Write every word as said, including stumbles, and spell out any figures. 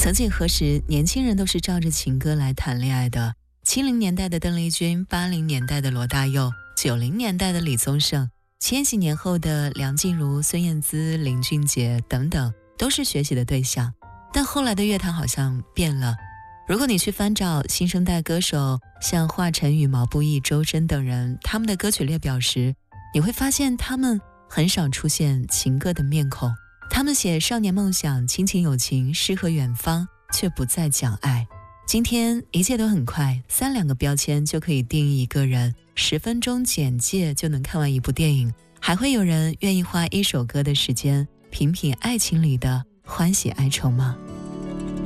曾几何时，年轻人都是照着情歌来谈恋爱的。七零年代的邓丽君，八零年代的罗大佑，九零年代的李宗盛，千禧年后的梁静茹、孙燕姿、林俊杰等等，都是学习的对象。但后来的乐坛好像变了。如果你去翻找新生代歌手，像华晨宇、毛不易、周深等人，他们的歌曲列表时，你会发现他们很少出现情歌的面孔。他们写少年梦想、亲情友情、诗和远方，却不再讲爱。今天一切都很快，三两个标签就可以定义一个人，十分钟简介就能看完一部电影。还会有人愿意花一首歌的时间品品爱情里的欢喜哀愁吗？